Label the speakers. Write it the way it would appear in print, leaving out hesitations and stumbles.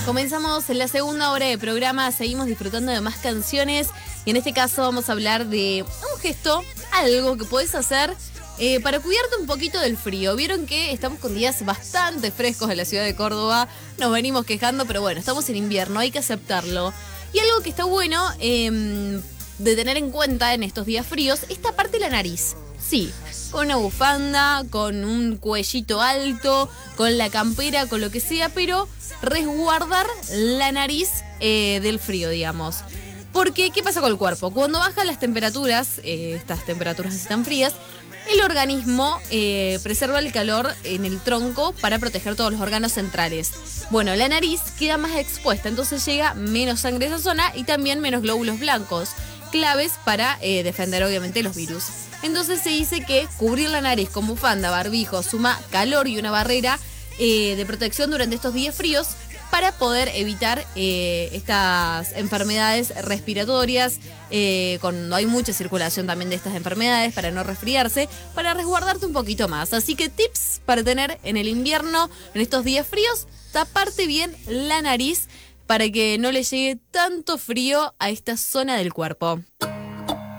Speaker 1: Comenzamos en la segunda hora de programa, seguimos disfrutando de más canciones y en este caso vamos a hablar de un gesto, algo que podés hacer para cuidarte un poquito del frío. Vieron que estamos con días bastante frescos en la ciudad de Córdoba, nos venimos quejando, pero bueno, estamos en invierno, hay que aceptarlo. Y algo que está bueno de tener en cuenta en estos días fríos, esta parte de la nariz. Sí, con una bufanda, con un cuellito alto, con la campera, con lo que sea, pero resguardar la nariz del frío, digamos. Porque, ¿qué pasa con el cuerpo? Cuando bajan las temperaturas, estas temperaturas así tan frías, el organismo preserva el calor en el tronco para proteger todos los órganos centrales. Bueno, la nariz queda más expuesta, entonces llega menos sangre a esa zona y también menos glóbulos blancos, claves para defender obviamente los virus. Entonces se dice que cubrir la nariz con bufanda, barbijo, suma calor y una barrera de protección durante estos días fríos para poder evitar estas enfermedades respiratorias, cuando hay mucha circulación también de estas enfermedades, para no resfriarse, para resguardarte un poquito más. Así que tips para tener en el invierno, en estos días fríos, taparte bien la nariz para que no le llegue tanto frío a esta zona del cuerpo.